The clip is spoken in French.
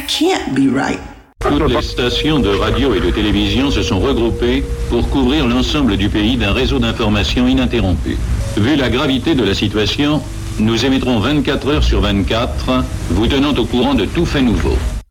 That can't be right. Toutes les stations de radio et de télévision se sont regroupées pour couvrir l'ensemble du pays d'un réseau d'information ininterrompu. Vu la gravité de la situation, nous émettrons 24 heures sur 24, vous tenant au courant de tout fait nouveau.